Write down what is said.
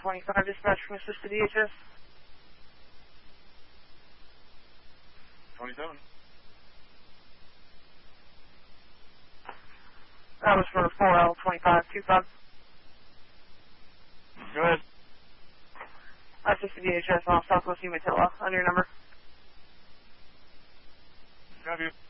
25 dispatch from assisted EHS. 27. That was for 4L2525. Go ahead. Assisted EHS off Southwest Umatilla. On your number. Copy.